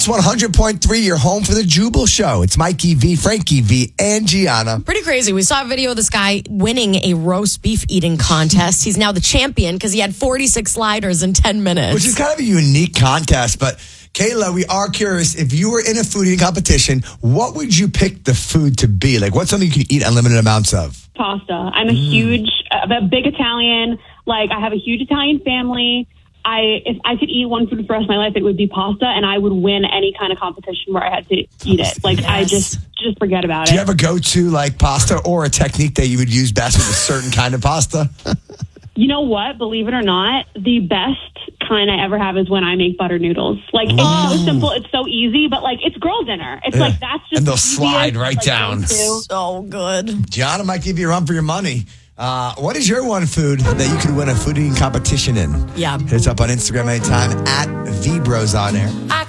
100.3, your home for the Jubal Show. It's Mikey V, Frankie V, and Gianna. Pretty crazy. We saw a video of this guy winning a roast beef eating contest. He's now the champion because he had 46 sliders in 10 minutes. Which is kind of a unique contest, but Kayla, we are curious, if you were in a food eating competition, what would you pick the food to be? Like, what's something you can eat unlimited amounts of? Pasta. I'm a big Italian. Like, I have a huge Italian family. If I could eat one food for the rest of my life, it would be pasta, and I would win any kind of competition where I had to eat it. Like, I just forget about it. Do you ever go to, like, pasta or a technique that you would use best with a certain kind of pasta? You know what? Believe it or not, the best kind I ever have is when I make butter noodles. Like, it's so simple, it's so easy, but, like, it's girl dinner. It's like, that's just... And they'll slide right down. So good. Gianna might give you a run for your money. What is your one food that you could win a food eating competition in? Yeah. Hit us up on Instagram anytime at VBros on air.